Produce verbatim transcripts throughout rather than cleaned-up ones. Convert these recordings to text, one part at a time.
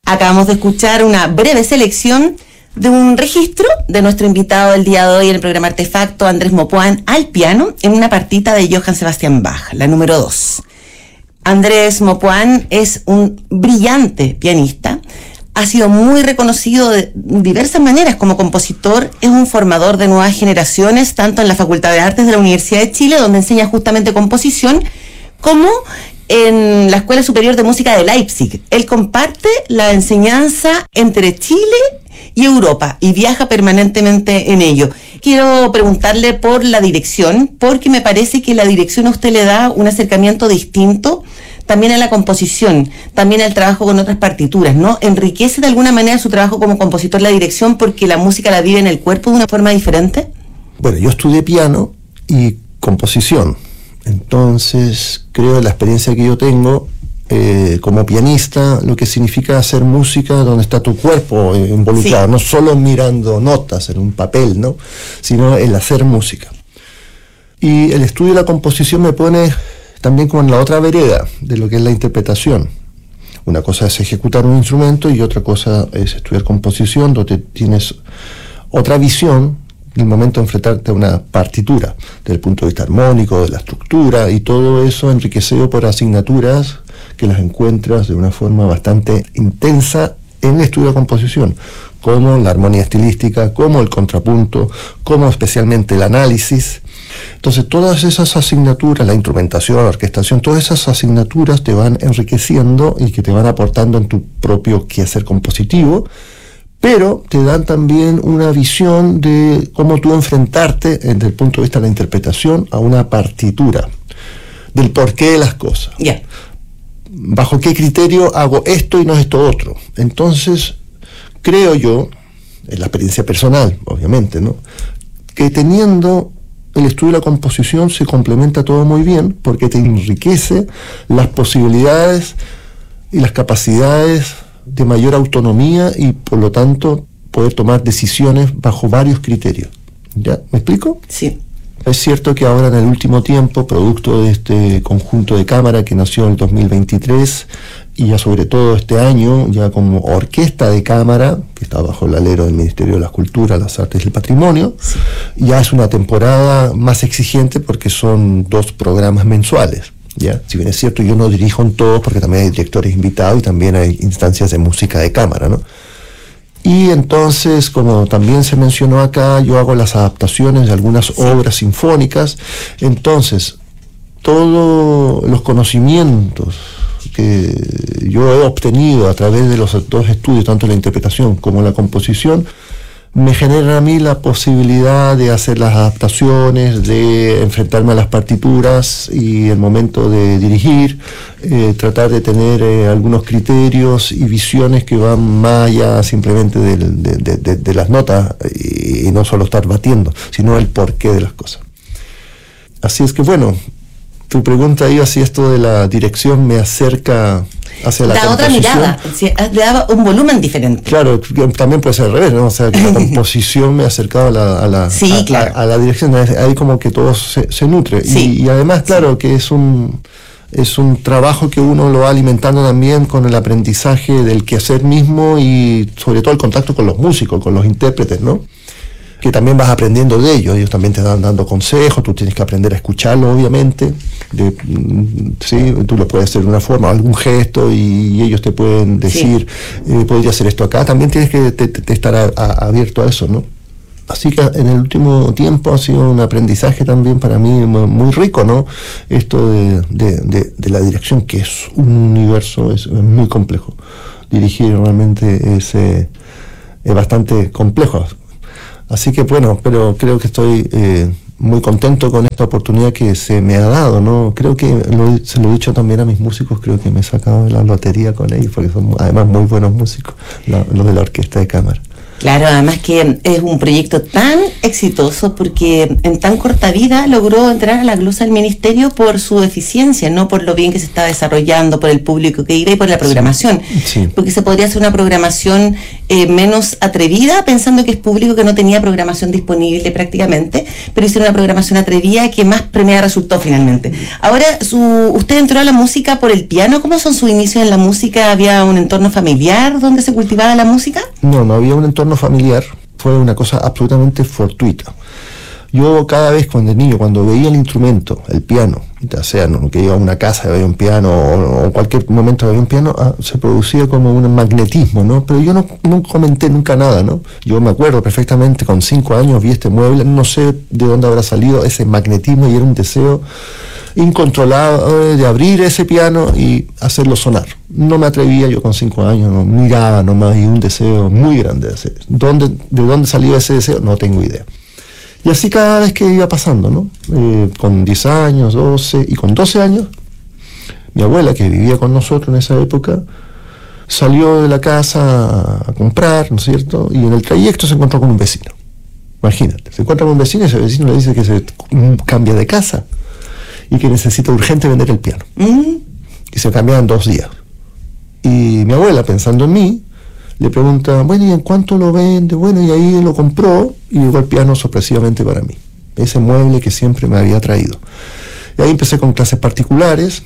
Acabamos de escuchar una breve selección de un registro de nuestro invitado del día de hoy en el programa Artefacto, Andrés Mopoan, al piano, en una partita de Johann Sebastian Bach, la número dos. Andrés Mopoan es un brillante pianista, ha sido muy reconocido de diversas maneras como compositor, es un formador de nuevas generaciones, tanto en la Facultad de Artes de la Universidad de Chile, donde enseña justamente composición, como en la Escuela Superior de Música de Leipzig. Él comparte la enseñanza entre Chile y Europa y viaja permanentemente en ello. Quiero preguntarle por la dirección, porque me parece que la dirección a usted le da un acercamiento distinto también a la composición, también al trabajo con otras partituras, ¿no? ¿Enriquece de alguna manera su trabajo como compositor la dirección porque la música la vive en el cuerpo de una forma diferente? Bueno, yo estudié piano y composición, entonces creo que la experiencia que yo tengo eh, como pianista, lo que significa hacer música donde está tu cuerpo eh, involucrado, sí. No solo mirando notas en un papel, ¿no? Sino el hacer música. Y el estudio de la composición me pone también como en la otra vereda de lo que es la interpretación. Una cosa es ejecutar un instrumento y otra cosa es estudiar composición, donde tienes otra visión en el momento de enfrentarte a una partitura, desde el punto de vista armónico, de la estructura, y todo eso enriquecido por asignaturas que las encuentras de una forma bastante intensa en el estudio de composición, como la armonía estilística, como el contrapunto, como especialmente el análisis. Entonces todas esas asignaturas, la instrumentación, la orquestación, todas esas asignaturas te van enriqueciendo y que te van aportando en tu propio quehacer compositivo, pero te dan también una visión de cómo tú enfrentarte desde el punto de vista de la interpretación a una partitura, del porqué de las cosas. Yeah. ¿Bajo qué criterio hago esto y no esto otro? Entonces, creo yo, en la experiencia personal, obviamente, ¿no?, que teniendo el estudio de la composición se complementa todo muy bien, porque te enriquece las posibilidades y las capacidades de mayor autonomía y, por lo tanto, poder tomar decisiones bajo varios criterios. ¿Ya? ¿Me explico? Sí. Es cierto que ahora en el último tiempo, producto de este conjunto de cámara que nació en el dos mil veintitrés y ya sobre todo este año, ya como orquesta de cámara, que está bajo el alero del Ministerio de la Cultura, las Artes y el Patrimonio, sí. Ya es una temporada más exigente porque son dos programas mensuales. ¿Ya? Si bien es cierto, yo no dirijo en todos porque también hay directores invitados y también hay instancias de música de cámara, ¿no? Y entonces, como también se mencionó acá, yo hago las adaptaciones de algunas sí. obras sinfónicas. Entonces, todos los conocimientos que yo he obtenido a través de los dos estudios, tanto la interpretación como la composición, me generan a mí la posibilidad de hacer las adaptaciones, de enfrentarme a las partituras y el momento de dirigir, eh, tratar de tener eh, algunos criterios y visiones que van más allá simplemente de, de, de, de, de las notas y, y no solo estar batiendo, sino el porqué de las cosas. Así es que bueno, tu pregunta iba si esto de la dirección me acerca hacia la, la otra mirada, le daba un volumen diferente. Claro, también puede ser al revés, ¿no? O sea, que la composición me ha acercado a la, a la, sí, a, claro. a, a la dirección, ahí como que todo se, se nutre. Sí. Y, y además, claro, sí. que es un es un trabajo que uno lo va alimentando también con el aprendizaje del quehacer mismo y sobre todo el contacto con los músicos, con los intérpretes, ¿no? Que también vas aprendiendo de ellos, ellos también te dan dando consejos, tú tienes que aprender a escucharlo, obviamente, de, sí, tú lo puedes hacer de una forma, algún gesto, y ellos te pueden decir, sí. eh, podría hacer esto acá, también tienes que te, te estar a, a, abierto a eso, ¿no? Así que en el último tiempo ha sido un aprendizaje también para mí muy rico, ¿no? Esto de, de, de, de la dirección, que es un universo, es, es muy complejo. Dirigir realmente es, eh, es bastante complejo. Así que bueno, pero creo que estoy eh, muy contento con esta oportunidad que se me ha dado, ¿no? Creo que lo, se lo he dicho también a mis músicos, creo que me he sacado de la lotería con ellos, porque son además muy buenos músicos, la, los de la orquesta de cámara. Claro, además que es un proyecto tan exitoso porque en tan corta vida logró entrar a la glosa del ministerio por su eficiencia, no por lo bien que se está desarrollando, por el público que iba y por la programación. Sí, sí. Porque se podría hacer una programación eh, menos atrevida, pensando que es público que no tenía programación disponible prácticamente, pero hicieron una programación atrevida que más premiada resultó finalmente. Ahora, su, usted entró a la música por el piano. ¿Cómo son sus inicios en la música? ¿Había un entorno familiar donde se cultivaba la música? No, no había un entorno familiar, fue una cosa absolutamente fortuita. Yo cada vez cuando niño, cuando veía el instrumento, el piano, ya sea ¿no? que iba a una casa y había un piano, o en cualquier momento había un piano, ah, se producía como un magnetismo, ¿no? Pero yo no, no comenté nunca nada, ¿no? Yo me acuerdo perfectamente, con cinco años vi este mueble, no sé de dónde habrá salido ese magnetismo y era un deseo incontrolado de abrir ese piano y hacerlo sonar. No me atrevía, yo con cinco años, no miraba nomás, y un deseo muy grande de hacer. ¿Dónde, ¿De dónde salió ese deseo? No tengo idea. Y así cada vez que iba pasando, ¿no? Eh, con diez años, doce, y con doce años, mi abuela, que vivía con nosotros en esa época, salió de la casa a comprar, ¿no es cierto? Y en el trayecto se encontró con un vecino. Imagínate, se encuentra con un vecino y ese vecino le dice que se cambia de casa y que necesita urgente vender el piano. Mm. Y se cambian dos días. Y mi abuela, pensando en mí, le pregunta, bueno, ¿y en cuánto lo vende? Bueno, y ahí lo compró y llegó el piano sorpresivamente para mí. Ese mueble que siempre me había traído. Y ahí empecé con clases particulares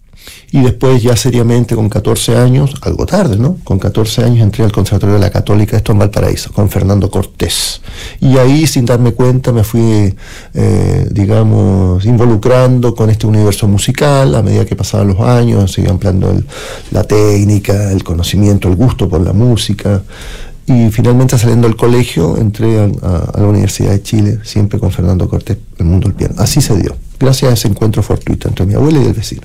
y después ya seriamente con catorce años, algo tarde, ¿no? Con catorce años entré al Conservatorio de la Católica, esto en Valparaíso, con Fernando Cortés. Y ahí, sin darme cuenta, me fui, eh, digamos, involucrando con este universo musical. A medida que pasaban los años, se iba ampliando el, la técnica, el conocimiento, el gusto por la música. Y finalmente, saliendo del colegio, entré a, a, a la Universidad de Chile, siempre con Fernando Cortés, el mundo del piano. Así se dio, gracias a ese encuentro fortuito entre mi abuela y el vecino.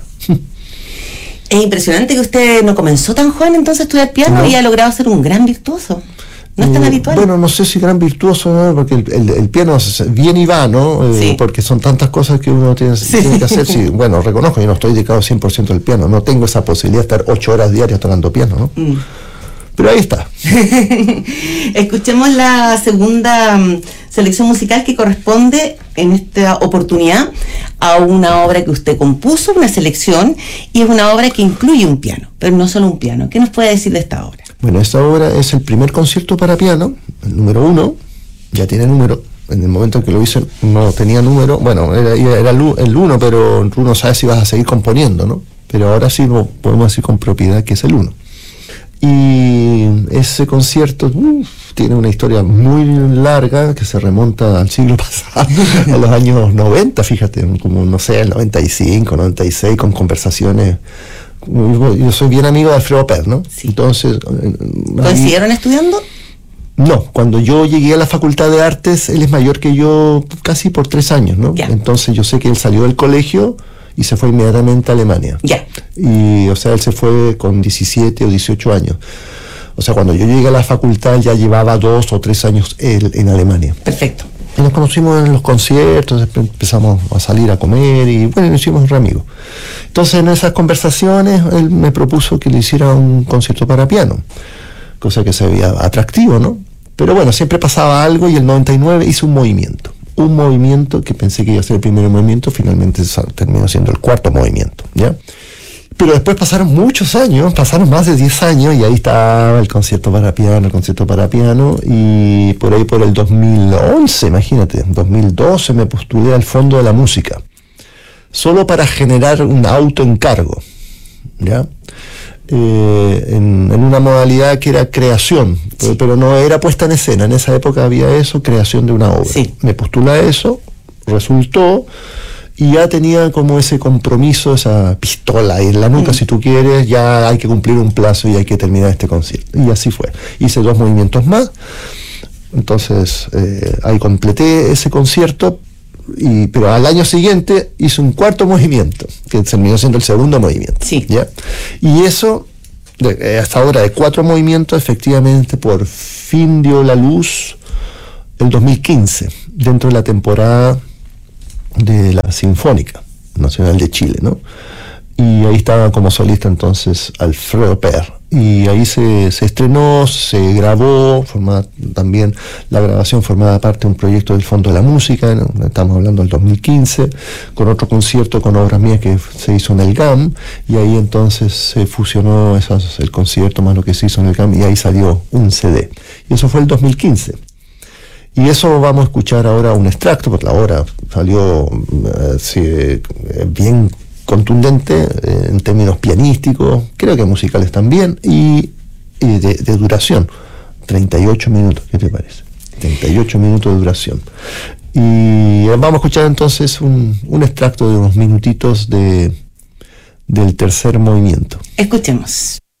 Es impresionante que usted no comenzó tan joven entonces a estudiar piano no. y ha logrado ser un gran virtuoso. No es tan eh, habitual. Bueno, no sé si gran virtuoso, ¿no? Porque el, el, el piano viene y va, ¿no? Eh, sí. Porque son tantas cosas que uno tiene, sí. tiene que hacer. Sí, bueno, reconozco, yo no estoy dedicado cien por ciento al piano, no tengo esa posibilidad de estar ocho horas diarias tocando piano, ¿no? Mm. Pero ahí está. Escuchemos la segunda um, selección musical que corresponde en esta oportunidad a una obra que usted compuso, una selección, y es una obra que incluye un piano, pero no solo un piano. ¿Qué nos puede decir de esta obra? Bueno, esta obra es el primer concierto para piano, el número uno, ya tiene número. En el momento en que lo hice no tenía número, bueno, era, era el uno, pero uno no sabe si vas a seguir componiendo, ¿no? Pero ahora sí lo podemos decir con propiedad que es el uno. Y ese concierto uf, tiene una historia muy larga que se remonta al siglo pasado, a los años noventa, fíjate, como no sé, el noventa y cinco, noventa y seis, con conversaciones. Yo soy bien amigo de Alfredo Pez, ¿no? Sí. Entonces, ¿coincidieron estudiando? No, cuando yo llegué a la Facultad de Artes, él es mayor que yo casi por tres años, ¿no? Ya. Entonces yo sé que él salió del colegio y se fue inmediatamente a Alemania. Ya. Y, o sea, él se fue con diecisiete o dieciocho años. O sea, cuando yo llegué a la facultad, ya llevaba dos o tres años él en Alemania. Perfecto. Y nos conocimos en los conciertos, empezamos a salir a comer y, bueno, nos hicimos re amigos. Entonces, en esas conversaciones, él me propuso que le hiciera un concierto para piano, cosa que se veía atractivo, ¿no? Pero bueno, siempre pasaba algo y el noventa y nueve hizo un movimiento. Un movimiento que pensé que iba a ser el primer movimiento, finalmente terminó siendo el cuarto movimiento, ¿ya? Pero después pasaron muchos años, pasaron más de diez años, y ahí estaba el concierto para piano, el concierto para piano, y por ahí por el dos mil once, imagínate, dos mil doce me postulé al Fondo de la Música, solo para generar un autoencargo, ¿ya? Eh, en, en una modalidad que era creación, sí. pero, pero no era puesta en escena. En esa época había eso, creación de una obra. Sí. Me postulé a eso, resultó, y ya tenía como ese compromiso, esa pistola en la nuca, mm. si tú quieres, ya hay que cumplir un plazo y hay que terminar este concierto. Y así fue. Hice dos movimientos más, entonces eh, ahí completé ese concierto. Y, pero al año siguiente hice un cuarto movimiento, que terminó siendo el segundo movimiento. Sí. ¿Ya? Y eso, de, hasta ahora de cuatro movimientos, efectivamente por fin dio la luz el dos mil quince, dentro de la temporada de la Sinfónica Nacional de Chile, ¿no? y ahí estaba como solista entonces Alfredo Per. Y ahí se, se estrenó, se grabó, formaba, también la grabación formaba parte de un proyecto del Fondo de la Música, estamos hablando del dos mil quince, con otro concierto con obras mías que se hizo en el G A M, y ahí entonces se fusionó esos, el concierto más lo que se hizo en el G A M, y ahí salió un C D. Y eso fue el dos mil quince. Y eso vamos a escuchar ahora un extracto, porque la obra salió eh, sí, bien contundente eh, en términos pianísticos, creo que musicales también, y, y de, de duración, treinta y ocho minutos, ¿qué te parece? treinta y ocho minutos de duración. Y vamos a escuchar entonces un, un extracto de unos minutitos de, del tercer movimiento. Escuchemos.